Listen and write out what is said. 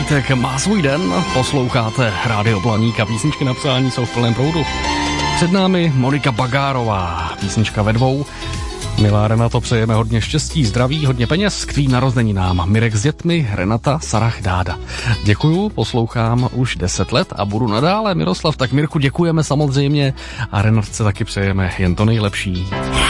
Vítek má svůj den, posloucháte Rádio Blaník a písničky na přání jsou v plném proudu. Před námi Monika Bagárová, písnička ve dvou. Milá Renato, přejeme hodně štěstí, zdraví, hodně peněz k tvým narozeninám. Mirek s dětmi, Renata, Sarah, Dáda. Děkuju, poslouchám už 10 let a budu nadále. Miroslav, tak Mirku děkujeme samozřejmě a Renatce taky přejeme jen to nejlepší.